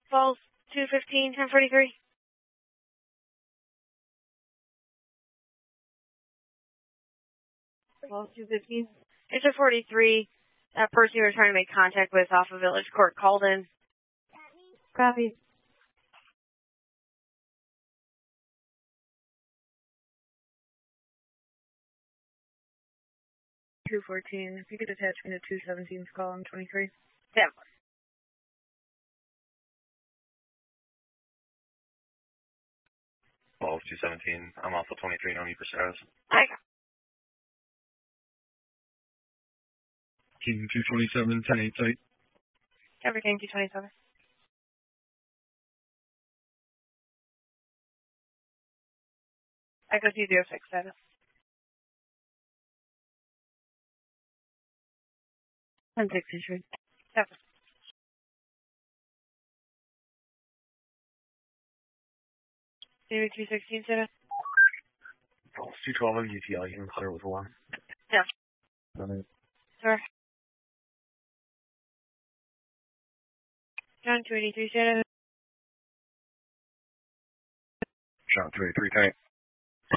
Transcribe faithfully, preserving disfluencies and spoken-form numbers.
Falls two fifteen, ten forty-three. Falls two fifteen. It's a forty-three. That person you were trying to make contact with off of Village Court called in. Copy. two fourteen. If you could attach me to two seventeen's call on twenty-three. Yeah. Falls two seventeen. I'm also twenty-three. No need for service. I got King two twenty-seven, ten eight site. everything two twenty-seven. Echo two zero six seven. ten six insured. Seven. Maybe two sixteen seven. Falls two twelve on U T L. You can clear with one. Yeah. Alright. Sir. John two eighty-three seven. Shot two eighty-three, tank.